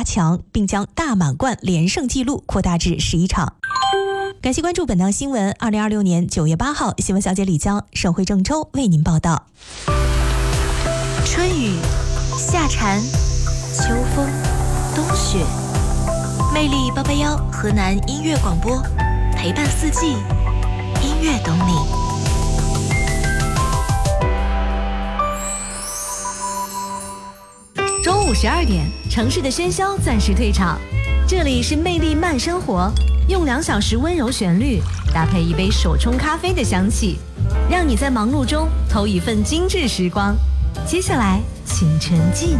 8强，并将大满贯连胜纪录扩大至11场。感谢关注本档新闻。2026年9月8号，新闻小姐李江、省会郑州为您报道。 春雨、夏蝉、秋风、冬雪，魅力881河南音乐广播，陪伴四季，音乐懂你。 中午12点，城市的喧嚣暂时退场，这里是魅力慢生活，用2小时温柔旋律搭配一杯手冲咖啡的香气，让你在忙碌中偷一份精致时光。接下来请沉浸。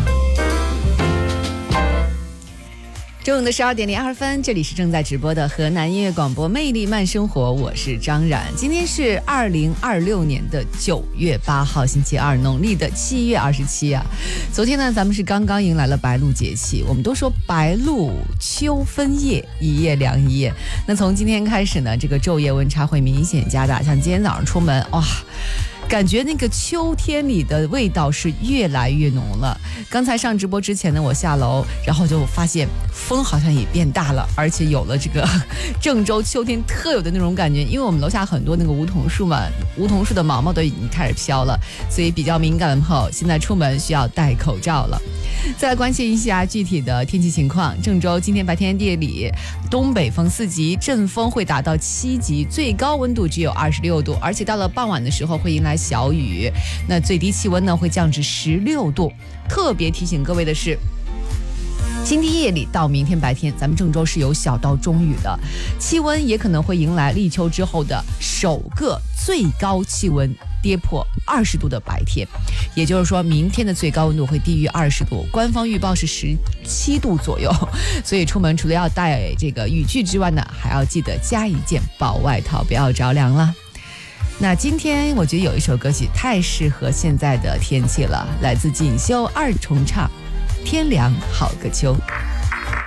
中午的12点02分，这里是正在直播的河南音乐广播魅力慢生活，我是张冉。今天是2026年的9月8号，星期二，农历的7月27啊。昨天呢，咱们是刚刚迎来了白露节气，我们都说白露秋分夜，一夜凉一夜。那从今天开始呢，这个昼夜温差会明显加大，像今天早上出门，哇，感觉那个秋天里的味道是越来越浓了。刚才上直播之前呢，我下楼，然后就发现风好像也变大了，而且有了这个郑州秋天特有的那种感觉。因为我们楼下很多那个梧桐树嘛，梧桐树的毛毛都已经开始飘了，所以比较敏感的朋友现在出门需要戴口罩了。再来关心一下具体的天气情况。郑州今天白天夜里东北风4级，阵风会达到7级，最高温度只有26度，而且到了傍晚的时候会迎来小雨，那最低气温呢会降至16度。特别提醒各位的是，今天夜里到明天白天，咱们郑州是有小到中雨的，气温也可能会迎来立秋之后的首个最高气温跌破20度的白天，也就是说明天的最高温度会低于20度，官方预报是17度左右，所以出门除了要带这个雨具之外呢，还要记得加一件薄外套，不要着凉了。那今天我觉得有一首歌曲太适合现在的天气了，来自锦绣2重唱《天凉好个秋》。